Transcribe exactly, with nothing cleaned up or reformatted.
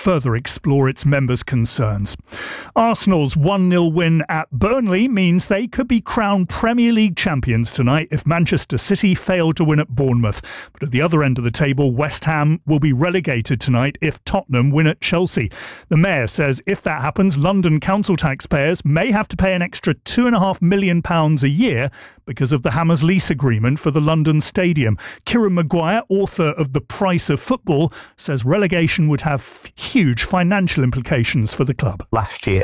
further explore its members' concerns. Arsenal's one nil win at Burnley means they could be crowned Premier League champions tonight if Manchester City fail to win at Bournemouth. But at the other end of the table, West Ham will be relegated tonight if Tottenham win at Chelsea. The Mayor says if that happens, London council taxpayers may have to pay an extra two point five million pounds a year because of the Hammers lease agreement for the London Stadium. Kieran Maguire, author of The Price of Football, says relegation would have huge financial implications for the club. Last year,